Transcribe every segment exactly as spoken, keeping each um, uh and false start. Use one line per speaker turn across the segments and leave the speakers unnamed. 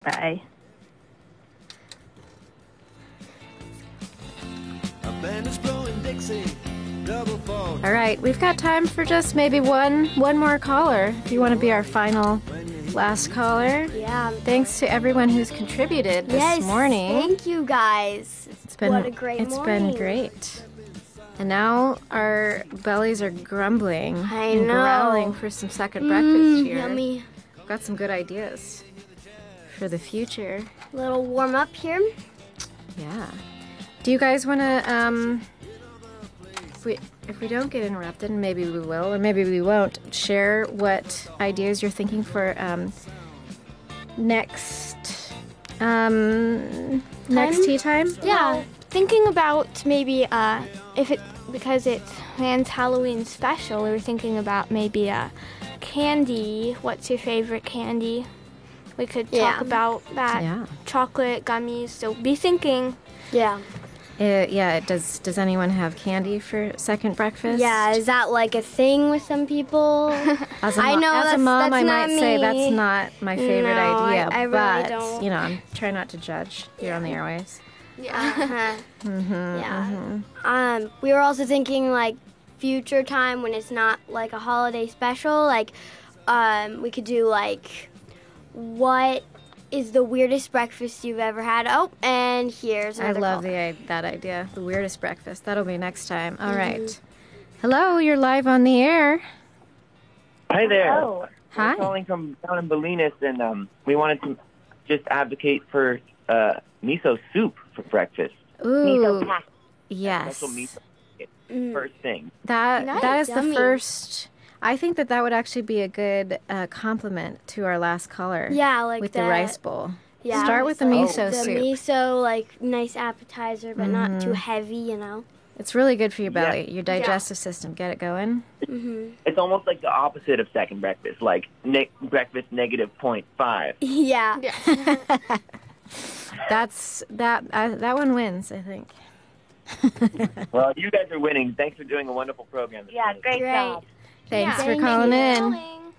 Bye.
All right, we've got time for just maybe one one more caller. If you want to be our final last caller.
Yeah.
Thanks to everyone who's contributed this
yes,
morning.
Thank you guys.
It's been
what a great
It's
morning.
been great. And now our bellies are grumbling
I
and
know.
growling for some second
Mm,
breakfast here.
Yummy.
Got some good ideas for the future.
Little warm up here.
Yeah. Do you guys want to, um, if we, if we don't get interrupted, and maybe we will, or maybe we won't, share what ideas you're thinking for um, next, um, next tea time?
Yeah, thinking about maybe uh, if it, because it's Han's Halloween special, we were thinking about maybe a candy. What's your favorite candy? We could
Yeah.
talk about that.
Yeah.
Chocolate, gummies, so be thinking.
Yeah.
Uh, yeah, does does anyone have candy for second breakfast?
Yeah, is that like a thing with some people?
As a,
I
mo-
know
as
that's,
a mom,
that's
I
not
might say
me.
that's not my favorite
No, I-
idea,
I really
but
don't.
you know, I'm trying not to judge here on the airways.
Yeah. Uh-huh. yeah. Um, we were also thinking like future time when it's not like a holiday special. Like, um, we could do like, what is the weirdest breakfast you've ever had? Oh, and here's
I
another
love
call.
the i- that idea. The weirdest breakfast. That'll be next time. All
Mm-hmm.
right. Hello, you're live on the air.
Hi there.
Hello.
Hi.
I'm calling from down in Bolinas, and um, we wanted to just advocate for uh, miso soup for breakfast.
Ooh,
pasta.
yes.
Special miso
Mm.
first thing.
That
Nice.
that is
Yummy.
the first. I think that that would actually be a good uh, compliment to our last caller.
Yeah, like
with
that.
the rice bowl.
Yeah,
Start with the
so
miso
the
soup.
miso, like nice appetizer, but not
Mm-hmm.
too heavy, you know.
It's really good for your
Yeah.
belly, your digestive system. Get it going.
Mhm.
It's almost like the opposite of second breakfast, like ne- breakfast negative point five.
Yeah.
That's that. Uh, that one wins, I think.
Well, you guys are winning. Thanks for doing a wonderful program. this
Yeah,
morning.
great,
Great.
job.
Thanks
Yeah.
for
Thank
calling
you.
in.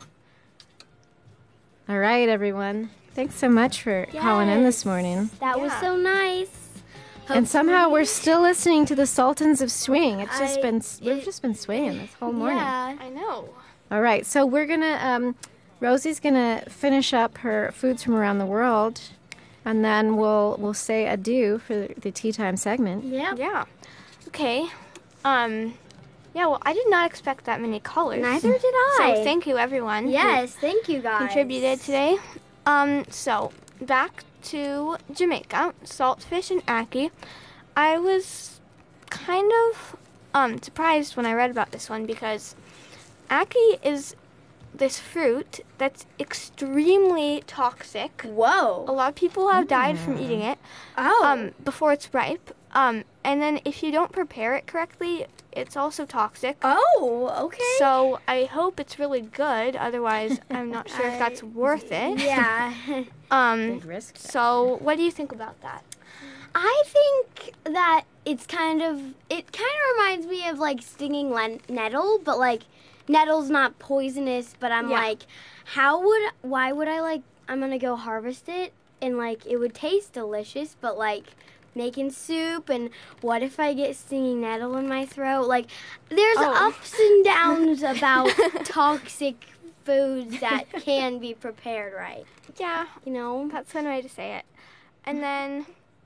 All right, everyone. Thanks so much for calling in this
Yes.
morning.
That was
Yeah.
so nice.
And somehow we're still listening to the Sultans of Swing. It's just
I-
been we've
it-
just been swinging this whole morning.
Yeah.
I know.
All right, so we're gonna um, Rosie's gonna finish up her foods from around the world, and then we'll we'll say adieu for the tea time segment.
Yeah.
Yeah. Okay. Um. Yeah. Well, I did not expect that many callers.
Neither did I.
So thank you, everyone. who
Yes, thank you guys.
contributed today. Um, so back to Jamaica, saltfish and ackee. I was kind of um, surprised when I read about this one because ackee is this fruit that's extremely toxic.
Whoa.
A lot of people have died from eating it
Oh.
um, before it's ripe. Um, and then if you don't prepare it correctly, it's also toxic.
oh, okay.
So I hope it's really good. Otherwise, I'm not sure if that's worth it.
yeah.
Um.
Big risk.
So what do you think about that?
I think that it's kind of, it kind of reminds me of like stinging len- nettle, but like nettle's not poisonous, but I'm
Yeah.
like, how would, why would I like, I'm gonna go harvest it and like it would taste delicious, but like making soup and what if I get stinging nettle in my throat? Like there's
Oh.
ups and downs about toxic foods that can be prepared right,
Yeah,
you know?
that's one way to say it. And then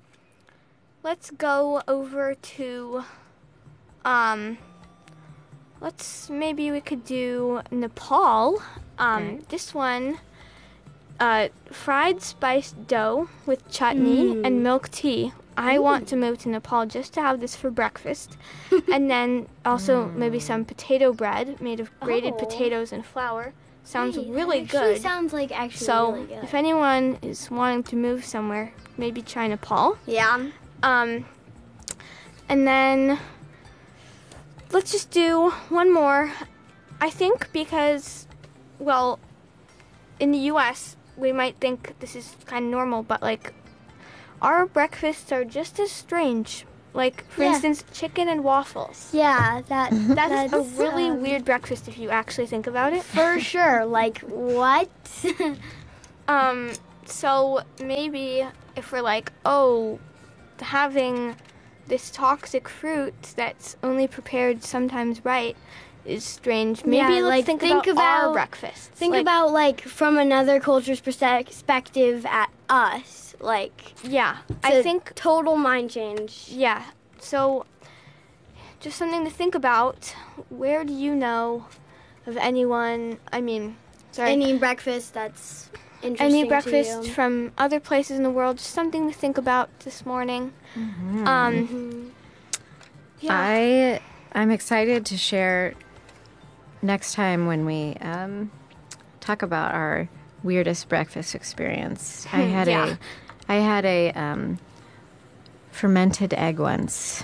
let's go over to um. Let's maybe we could do Nepal. Um,
Okay.
This one, uh, fried spiced dough with chutney and milk tea. I want to move to Nepal just to have this for breakfast, and then also maybe some potato bread made of grated
Oh.
potatoes and flour. Sounds
Hey, that
really
actually
good.
Sounds like actually
So
really good.
if anyone is wanting to move somewhere, maybe try Nepal.
yeah.
Um, and then let's just do one more. I think because, well, in the U S we might think this is kind of normal, but like our breakfasts are just as strange. Like for
Yeah.
instance, chicken and waffles.
Yeah, that
That's,
that's
a really
um,
weird breakfast if you actually think about it.
for sure. Like what?
Um, so maybe if we're like, oh, having this toxic fruit that's only prepared sometimes right is strange. Maybe
Yeah,
let's
like,
think,
think
about, our
about-
breakfast.
Think
Like,
about like from another culture's perspective at us. Like
yeah.
it's
I
a
think
total mind change.
yeah. So just something to think about. Where do you know of anyone? I mean, sorry.
Any breakfast that's interesting
Any
to
breakfast
you.
from other places in the world, just something to think about this morning.
Mm-hmm.
Um, yeah.
I I'm excited to share next time when we um, talk about our weirdest breakfast experience. I had
Yeah.
a I had a um, fermented egg once,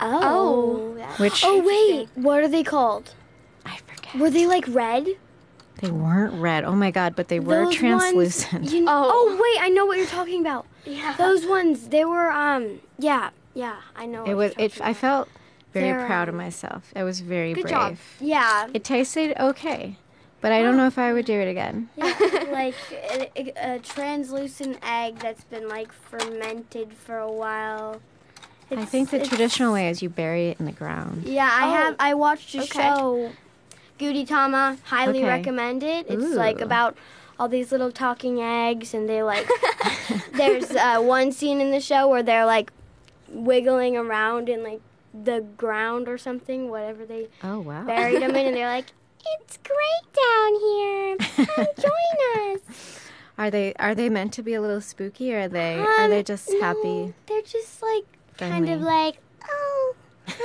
Oh.
which
Oh wait, what are they called?
I forget.
Were they like red?
They weren't red. Oh my god! But they were
Those
translucent.
Ones, you,
Oh.
oh. wait, I know what you're talking about.
yeah.
Those ones, they were um yeah, yeah, I know.
It
what
was.
you're
It.
talking
I
about.
felt very
They're,
proud of
um,
myself. I was very
Good
brave.
job.
Yeah.
It tasted okay, but I don't know if I would do it again.
Yeah, like a, a, a translucent egg that's been like fermented for a while.
I
It's-
think the
it's-
traditional way is you bury it in the ground.
Yeah, I
Oh,
have. I watched a
okay.
show, Gudetama. Highly
Okay.
recommend it. It's like
Ooh.
about all these little talking eggs, and they like. There's uh, one scene in the show where they're like wiggling around in like the ground or something, whatever they
Oh wow!
buried them in, and they're like, "It's great down here. Come join us."
Are they are they meant to be a little spooky, or are they are
Um,
they just
no,
happy
They're just like kind of
Friendly.
like, oh,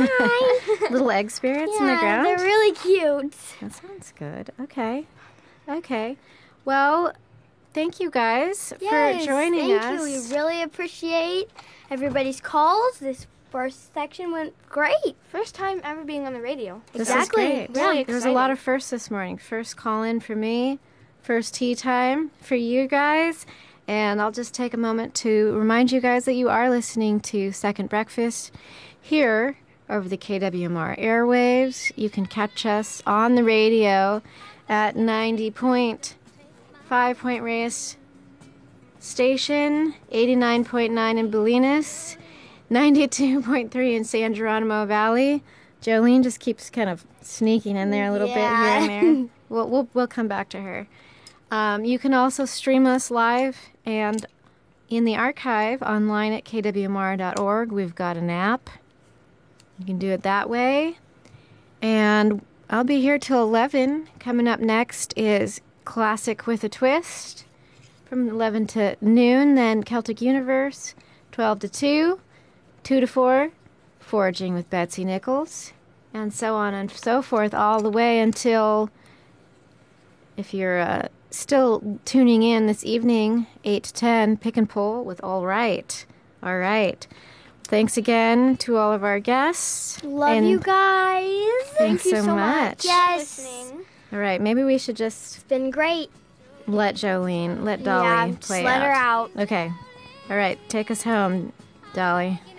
hi.
little egg spirits in the
Yeah,
ground?
they're really cute.
That sounds good. Okay, okay. Well, thank you guys
Yes,
for joining
thank
us.
you. We really appreciate everybody's calls. This first section went great.
First time ever being on the radio.
This
Exactly.
is great.
Really
There was a lot
exciting.
of firsts this morning. First call in for me, first tea time for you guys. And I'll just take a moment to remind you guys that you are listening to Second Breakfast here over the K W M R airwaves. You can catch us on the radio at ninety point five Point Reyes Station, eighty-nine point nine in Bolinas, ninety-two point three in San Geronimo Valley. Jolene just keeps kind of sneaking in there a little
Yeah.
bit here and there. We'll, we'll, we'll come back to her. Um, you can also stream us live and in the archive online at k w m r dot org. We've got an app. You can do it that way. And I'll be here till eleven. Coming up next is Classic with a Twist from eleven to noon. Then Celtic Universe, twelve to two, two to four, Foraging with Betsy Nichols, and so on and so forth all the way until, if you're uh, still tuning in this evening, eight to ten, Pick and Pull with All Right. All right. Thanks again to all of our guests.
Love
And
you guys.
Thanks
you
so,
so
much.
much.
Yes.
Listening.
All right, maybe we should just
It's been great.
let Jolene, let Dolly
yeah,
play
just let her out.
Okay. All right, take us home, Dolly.